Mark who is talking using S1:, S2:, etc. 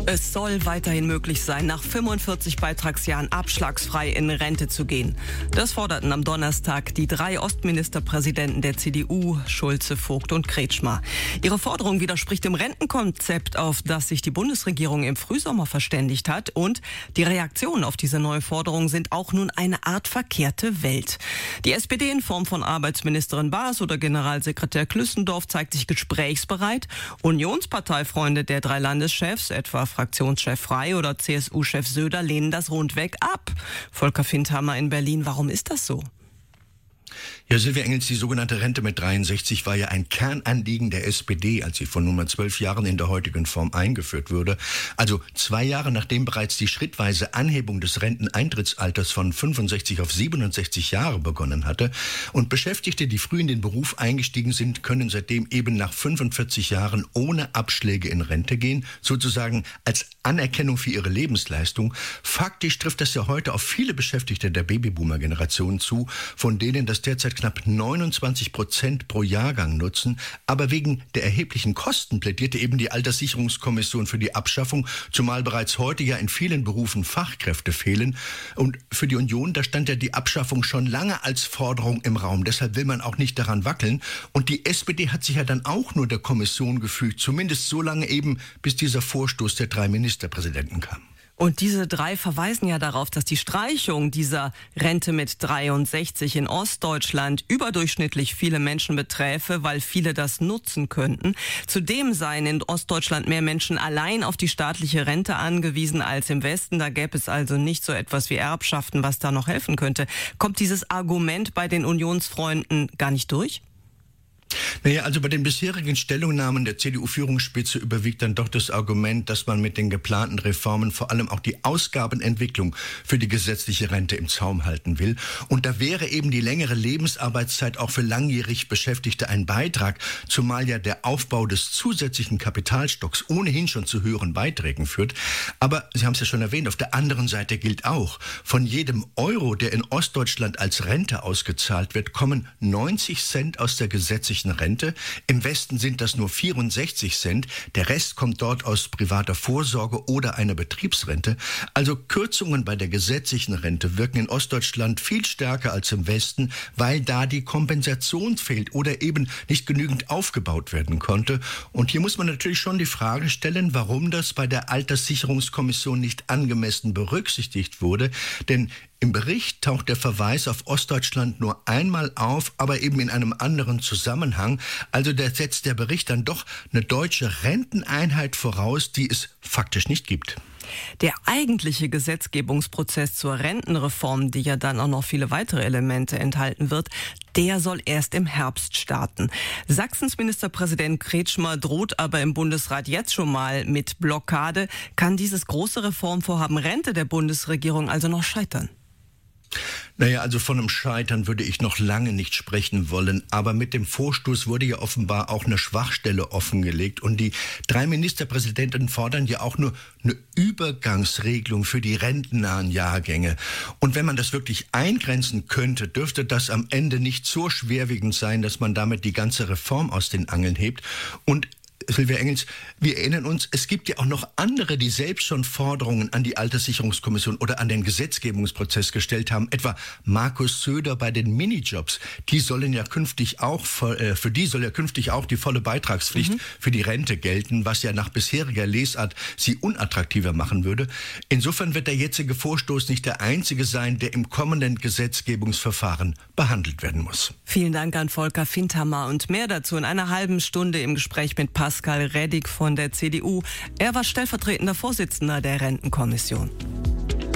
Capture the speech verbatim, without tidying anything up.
S1: Es soll weiterhin möglich sein, nach fünfundvierzig Beitragsjahren abschlagsfrei in Rente zu gehen. Das forderten am Donnerstag die drei Ostministerpräsidenten der C D U, Schulze, Vogt und Kretschmer. Ihre Forderung widerspricht dem Rentenkonzept, auf das sich die Bundesregierung im Frühsommer verständigt hat. Und die Reaktionen auf diese neue Forderung sind auch nun eine Art verkehrte Welt. Die S P D in Form von Arbeitsministerin Baas oder Generalsekretär Klüssendorf zeigt sich gesprächsbereit. Unionsparteifreunde der drei Landeschefs, etwa Fraktionschef Frey oder C S U-Chef Söder, lehnen das rundweg ab. Volker Findhammer in Berlin, warum ist das so?
S2: Ja, Silvia Engels, die sogenannte Rente mit dreiundsechzig war ja ein Kernanliegen der S P D, als sie vor nunmehr zwölf Jahren in der heutigen Form eingeführt wurde. Also zwei Jahre nachdem bereits die schrittweise Anhebung des Renteneintrittsalters von fünfundsechzig auf siebenundsechzig Jahre begonnen hatte. Und Beschäftigte, die früh in den Beruf eingestiegen sind, können seitdem eben nach fünfundvierzig Jahren ohne Abschläge in Rente gehen, sozusagen als Anerkennung für ihre Lebensleistung. Faktisch trifft das ja heute auf viele Beschäftigte der Babyboomer-Generation zu, von denen das derzeit knapp neunundzwanzig Prozent pro Jahrgang nutzen. Aber wegen der erheblichen Kosten plädierte eben die Alterssicherungskommission für die Abschaffung, zumal bereits heute ja in vielen Berufen Fachkräfte fehlen. Und für die Union, da stand ja die Abschaffung schon lange als Forderung im Raum. Deshalb will man auch nicht daran wackeln. Und die S P D hat sich ja dann auch nur der Kommission gefügt, zumindest so lange eben, bis dieser Vorstoß der drei Ministerpräsidenten kam.
S1: Und diese drei verweisen ja darauf, dass die Streichung dieser Rente mit dreiundsechzig in Ostdeutschland überdurchschnittlich viele Menschen beträfe, weil viele das nutzen könnten. Zudem seien in Ostdeutschland mehr Menschen allein auf die staatliche Rente angewiesen als im Westen. Da gäbe es also nicht so etwas wie Erbschaften, was da noch helfen könnte. Kommt dieses Argument bei den Unionsfreunden gar nicht durch?
S2: Naja, also bei den bisherigen Stellungnahmen der C D U-Führungsspitze überwiegt dann doch das Argument, dass man mit den geplanten Reformen vor allem auch die Ausgabenentwicklung für die gesetzliche Rente im Zaum halten will. Und da wäre eben die längere Lebensarbeitszeit auch für langjährig Beschäftigte ein Beitrag, zumal ja der Aufbau des zusätzlichen Kapitalstocks ohnehin schon zu höheren Beiträgen führt. Aber Sie haben es ja schon erwähnt, auf der anderen Seite gilt auch, von jedem Euro, der in Ostdeutschland als Rente ausgezahlt wird, kommen neunzig Cent aus der gesetzlichen Rente. Im Westen sind das nur vierundsechzig Cent. Der Rest kommt dort aus privater Vorsorge oder einer Betriebsrente. Also Kürzungen bei der gesetzlichen Rente wirken in Ostdeutschland viel stärker als im Westen, weil da die Kompensation fehlt oder eben nicht genügend aufgebaut werden konnte. Und hier muss man natürlich schon die Frage stellen, warum das bei der Alterssicherungskommission nicht angemessen berücksichtigt wurde. Denn im Bericht taucht der Verweis auf Ostdeutschland nur einmal auf, aber eben in einem anderen Zusammenhang. Also da setzt der Bericht dann doch eine deutsche Renteneinheit voraus, die es faktisch nicht gibt.
S1: Der eigentliche Gesetzgebungsprozess zur Rentenreform, die ja dann auch noch viele weitere Elemente enthalten wird, der soll erst im Herbst starten. Sachsens Ministerpräsident Kretschmer droht aber im Bundesrat jetzt schon mal mit Blockade. Kann dieses große Reformvorhaben Rente der Bundesregierung also noch scheitern?
S2: Naja, also von einem Scheitern würde ich noch lange nicht sprechen wollen. Aber mit dem Vorstoß wurde ja offenbar auch eine Schwachstelle offengelegt. Und die drei Ministerpräsidenten fordern ja auch nur eine Übergangsregelung für die rentennahen Jahrgänge. Und wenn man das wirklich eingrenzen könnte, dürfte das am Ende nicht so schwerwiegend sein, dass man damit die ganze Reform aus den Angeln hebt. Und Silvia Engels, wir erinnern uns, es gibt ja auch noch andere, die selbst schon Forderungen an die Alterssicherungskommission oder an den Gesetzgebungsprozess gestellt haben. Etwa Markus Söder bei den Minijobs. Die sollen ja künftig auch, für die soll ja künftig auch die volle Beitragspflicht mhm. für die Rente gelten, was ja nach bisheriger Lesart sie unattraktiver machen würde. Insofern wird der jetzige Vorstoß nicht der einzige sein, der im kommenden Gesetzgebungsverfahren behandelt werden muss.
S1: Vielen Dank an Volker Findhammer und mehr dazu in einer halben Stunde im Gespräch mit Pascal Reddig von der C D U. Er war stellvertretender Vorsitzender der Rentenkommission.